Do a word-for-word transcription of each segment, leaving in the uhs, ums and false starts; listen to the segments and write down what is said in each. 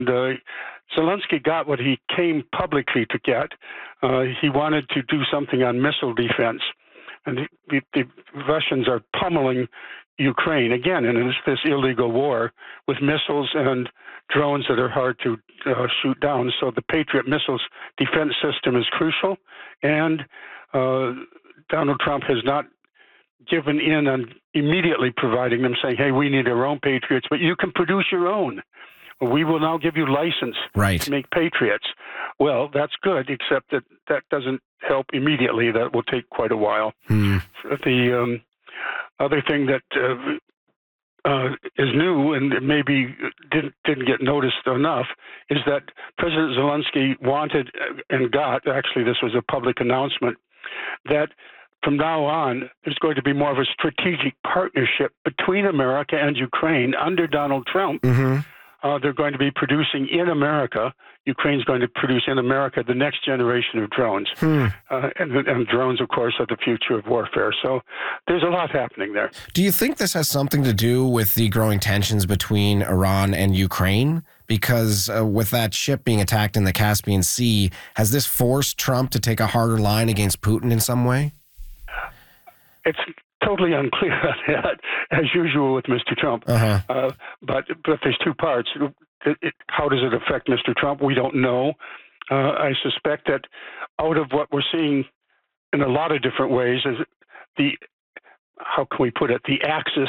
uh, Zelensky got what he came publicly to get. Uh, he wanted to do something on missile defense. And the, the Russians are pummeling Ukraine, again, in this, this illegal war with missiles and drones that are hard to uh, shoot down. So the Patriot missiles defense system is crucial. And uh, Donald Trump has not given in on immediately providing them, saying, hey, we need our own Patriots, but you can produce your own. We will now give you license right. to make Patriots. Well, that's good, except that that doesn't help immediately. That will take quite a while. Hmm. The um, other thing that uh, uh, is new and maybe didn't didn't get noticed enough is that President Zelensky wanted and got, actually this was a public announcement, that from now on, there's going to be more of a strategic partnership between America and Ukraine under Donald Trump. Mm-hmm. Uh, they're going to be producing in America. Ukraine's going to produce in America the next generation of drones. Hmm. Uh, and, and drones, of course, are the future of warfare. So there's a lot happening there. Do you think this has something to do with the growing tensions between Iran and Ukraine? Because uh, with that ship being attacked in the Caspian Sea, has this forced Trump to take a harder line against Putin in some way? It's totally unclear on that, as usual with Mister Trump. Uh-huh. Uh, but but there's two parts. It, it, how does it affect Mister Trump? We don't know. Uh, I suspect that out of what we're seeing in a lot of different ways is the, how can we put it, the axis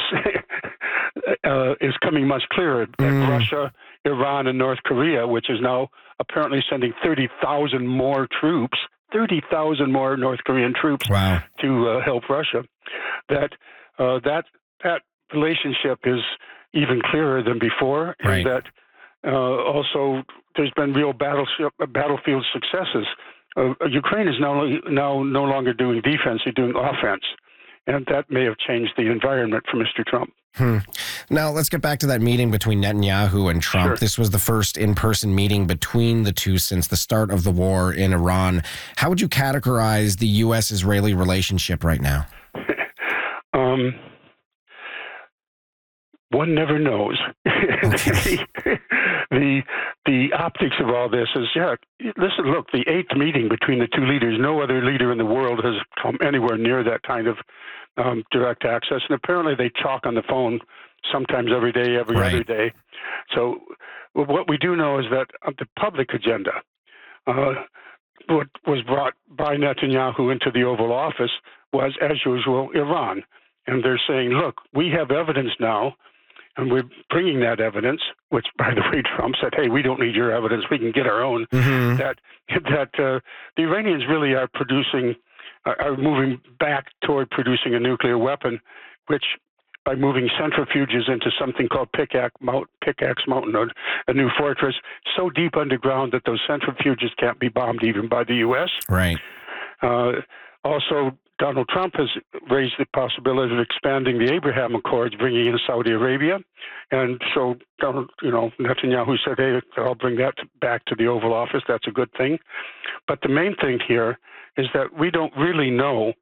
uh, is coming much clearer. That Mm. Russia, Iran, and North Korea, which is now apparently sending thirty thousand more troops, thirty thousand more North Korean troops Wow. to uh, help Russia, that uh, that that relationship is even clearer than before, Right. and that uh, also there's been real battleship battlefield successes. Uh, Ukraine is now now no longer doing defense; they're doing offense, and that may have changed the environment for Mister Trump. Hmm. Now, let's get back to that meeting between Netanyahu and Trump. Sure. This was the first in-person meeting between the two since the start of the war in Iran. How would you categorize the U S Israeli relationship right now? Um, one never knows. Okay. the, the the optics of all this is, yeah, listen, look, the eighth meeting between the two leaders, no other leader in the world has come anywhere near that kind of um, direct access. And apparently they talk on the phone sometimes every day, every Right. other day. So what we do know is that on the public agenda, uh, what was brought by Netanyahu into the Oval Office was, as usual, Iran. And they're saying, look, we have evidence now, and we're bringing that evidence, which, by the way, Trump said, hey, we don't need your evidence. We can get our own, Mm-hmm. that that uh, the Iranians really are producing, are are moving back toward producing a nuclear weapon, which, by moving centrifuges into something called Pickaxe, Mount, Pickaxe Mountain, a, a new fortress, so deep underground that those centrifuges can't be bombed even by the U S. Right. Uh, also, Donald Trump has raised the possibility of expanding the Abraham Accords, bringing in Saudi Arabia. And so, Donald, you know, Netanyahu said, hey, I'll bring that back to the Oval Office. That's a good thing. But the main thing here is that we don't really know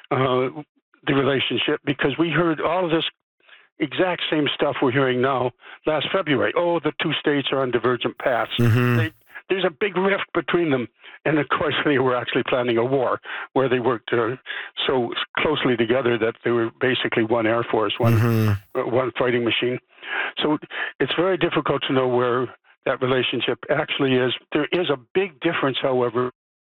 uh, the relationship, because we heard all of this exact same stuff we're hearing now last February. Oh, the two states are on divergent paths. Mm-hmm. They, there's a big rift between them. And of course, they were actually planning a war where they worked uh, so closely together that they were basically one Air Force, one Mm-hmm. uh, one fighting machine. So it's very difficult to know where that relationship actually is. There is a big difference, however,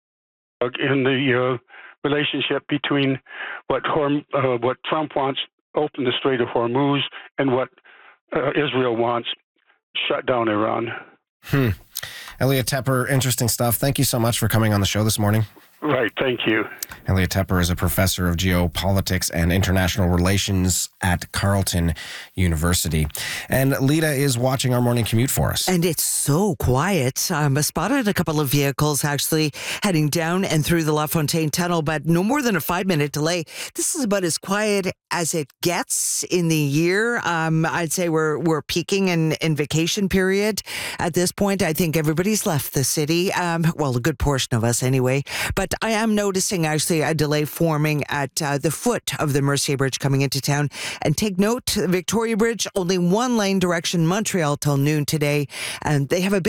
uh, in the uh, relationship between what Horm- uh, what Trump wants, open the Strait of Hormuz, and what uh, Israel wants, shut down Iran. Hmm. Elliot Tepper, interesting stuff. Thank you so much for coming on the show this morning. Right, thank you. Elliot Tepper is a professor of geopolitics and international relations at Carleton University. And Lita is watching our morning commute for us. And it's so quiet. Um, I spotted a couple of vehicles actually heading down and through the La Fontaine Tunnel, but no more than a five-minute delay. This is about as quiet as it gets in the year. Um, I'd say we're we're peaking in, in vacation period at this point. I think everybody's left the city. Um, well, a good portion of us anyway. But I am noticing actually a delay forming at uh, the foot of the Mercier Bridge coming into town. And take note, Victoria Bridge, only one lane direction, Montreal till noon today. And they have a big